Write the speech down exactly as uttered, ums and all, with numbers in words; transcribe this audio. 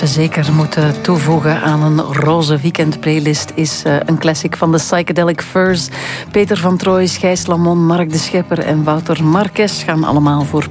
we zeker moeten toevoegen aan een roze weekend-playlist is uh, een classic van de Psychedelic Furs. Peter van Trooijs, Gijs Lamon, Mark de Schepper en Wouter Marques gaan allemaal voor